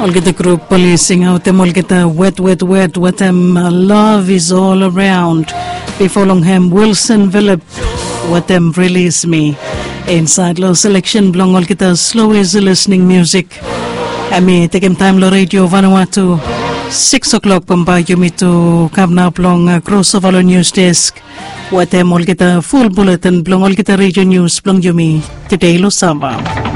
All get the group policing out them, all get the wet, what them love is all around. Before long him, Wilson Phillip, what them release me. Inside low selection, belong all get the slow easy listening music. I mean, take him time lo radio Vanuatu. 6 o'clock pamba yumi to come now belong crossover news desk. What them all get a full bulletin, belong all get the radio news, belong yumi today lo sama.